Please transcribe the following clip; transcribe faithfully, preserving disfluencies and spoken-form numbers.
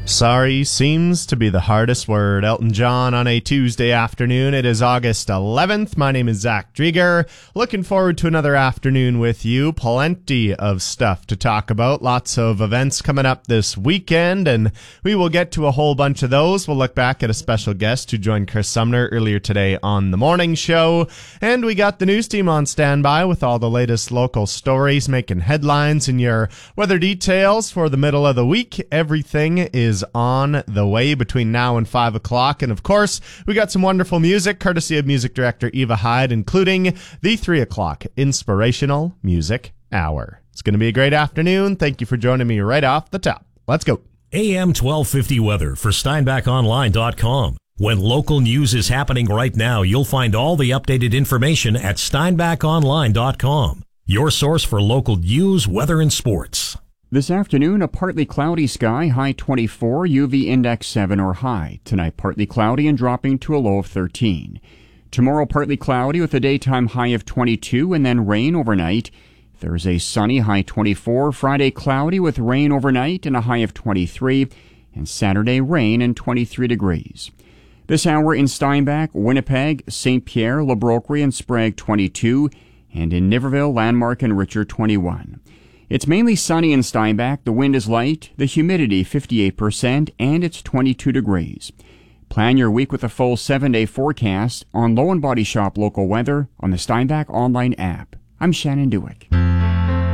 Sorry seems to be the hardest word. Elton John on a Tuesday afternoon. It is August eleventh. My name is Zach Drieger. Looking forward to another afternoon with you. Plenty of stuff to talk about. Lots of events coming up this weekend, and we will get to a whole bunch of those. We'll look back at a special guest who joined Chris Sumner earlier today on the morning show. And we got the news team on standby with all the latest local stories making headlines and your weather details for the middle of the week. Everything is on the way between now and five o'clock. And of course, we got some wonderful music courtesy of music director Eva Hyde, including the three o'clock Inspirational Music Hour. It's going to be a great afternoon. Thank you for joining me right off the top. Let's go. A M twelve fifty weather for Steinbach Online dot com. When local news is happening right now, you'll find all the updated information at Steinbach Online dot com. Your source for local news, weather, and sports. This afternoon, a partly cloudy sky, high twenty-four, U V index seven or high. Tonight, partly cloudy and dropping to a low of thirteen. Tomorrow, partly cloudy with a daytime high of twenty-two and then rain overnight. Thursday, sunny, high twenty-four. Friday, cloudy with rain overnight and a high of twenty-three. And Saturday, rain and twenty-three degrees. This hour in Steinbach, Winnipeg, Saint Pierre, La Broquerie, and Sprague, twenty-two. And in Niverville, Landmark, and Richard, twenty-one. It's mainly sunny in Steinbach, the wind is light, the humidity fifty-eight percent, and it's twenty-two degrees. Plan your week with a full seven-day forecast on Low and Body Shop local weather on the Steinbach online app. I'm Shannon Dewick.